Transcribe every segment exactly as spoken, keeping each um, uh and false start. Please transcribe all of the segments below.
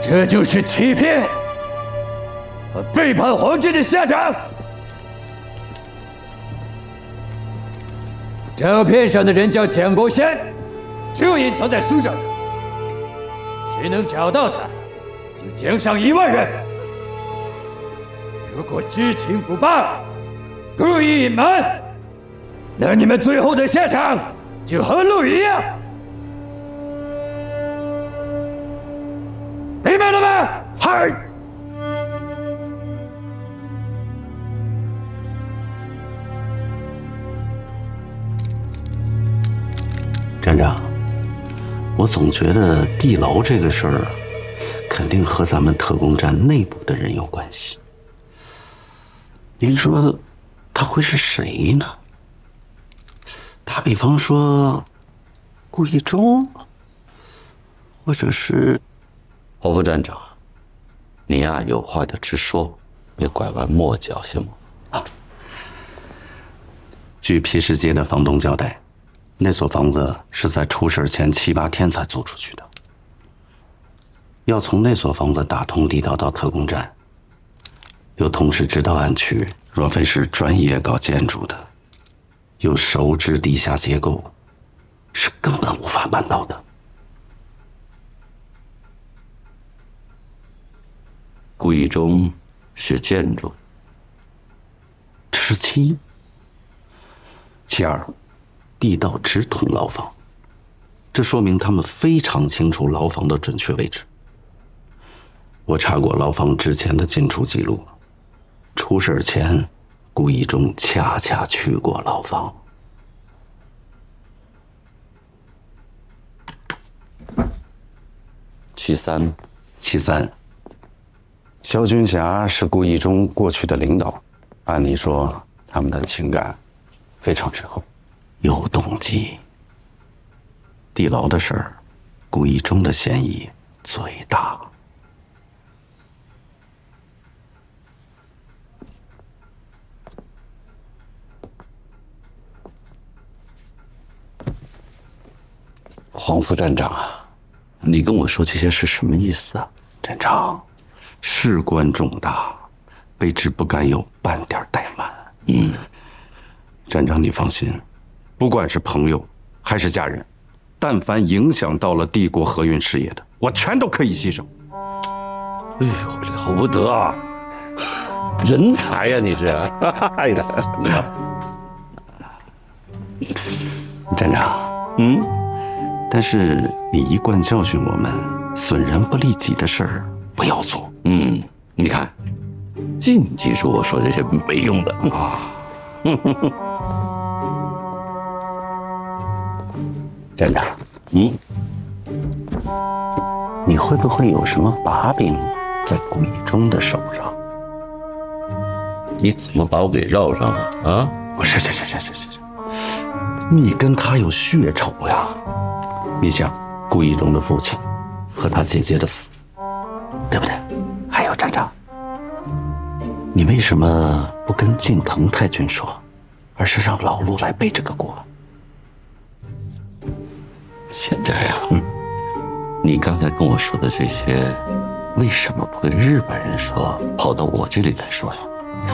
这就是欺骗和背叛皇军的下场。照片上的人叫蒋国先，就隐藏在树上的。谁能找到他，就奖赏一万元。如果知情不报，故意隐瞒，那你们最后的下场就和鹿一样。明白了吗？嗨！ 站长，我总觉得地牢这个事儿，肯定和咱们特工站内部的人有关系。您说，他会是谁呢？打比方说，顾一中，或者是…… 侯副站长，你呀、啊、有话就直说，别拐弯抹角，行吗？啊。 据皮市街的房东交代，那所房子是在出事前七八天才租出去的。要从那所房子打通地道到特工站，又同时知道暗区，若非是专业搞建筑的，又熟知地下结构，是根本无法办到的。 顾一中学建筑， 吃七。其二，地道直通牢房，这说明他们非常清楚牢房的准确位置。我查过牢房之前的进出记录，出事前，顾一中恰恰去过牢房。 其三， 其三，肖军霞是顾一中过去的领导，按理说他们的情感非常之厚，有动机。地牢的事儿，顾一中的嫌疑最大。 黄副站长啊，你跟我说这些是什么意思啊？ 站长，事关重大，卑职不敢有半点怠慢。 嗯， 站长你放心，不管是朋友还是家人，但凡影响到了帝国河运事业的，我全都可以牺牲。 哎呦，了不得啊！人才呀、啊，你是！哎呀， 站长，嗯，但是你一贯教训我们，损人不利己的事儿不要做。 嗯，你看，净记住我说这些没用的啊。 站长，嗯，你会不会有什么把柄在顾一中的手上？ 你怎么把我给绕上了啊？ 不是，是是是是是是，你跟他有血仇呀！你想，顾一中的父亲和他姐姐的死，对不对？还有站长，你为什么不跟近藤太君说，而是让老陆来背这个锅？ 现在呀、啊，嗯，你刚才跟我说的这些，为什么不跟日本人说，跑到我这里来说呀？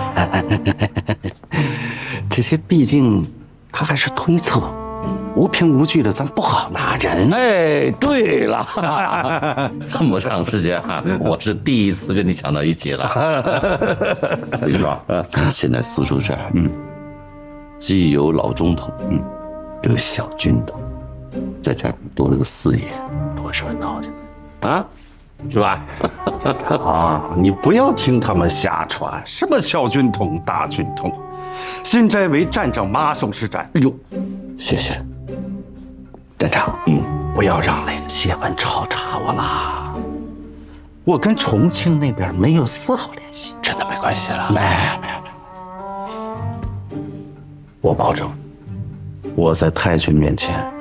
这些毕竟他还是推测，无凭无据的，咱不好拿人。 哎，对了，这么长时间啊，我是第一次跟你想到一起了。李爽，现在苏州这儿，嗯，既有老中统，嗯，有小军统，再加上多了个四爷，多热闹去啊！是吧？ 啊，你不要听他们瞎传，什么小军统、大军统，现在为站长马首是瞻。 哎呦，谢谢站长，嗯，不要让那个谢文超查我啦。我跟重庆那边没有丝毫联系， 真的没关系了。 没没有没有，我保证，我在太君面前